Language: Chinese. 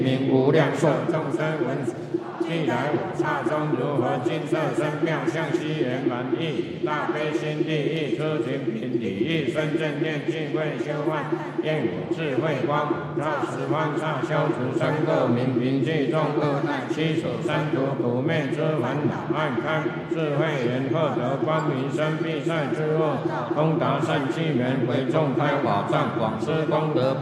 名无量寿众生闻此。既来我刹中如何金色身妙相悉圆满意，大悲心地意出行品体意，深正念净慧修幻，愿我智慧光普照十方刹，消除三垢明平具众恶难，七所三途苦灭之烦恼，暗开智慧眼，获得光明生必赛之恶，通达善气门，为众开法藏，广施功德。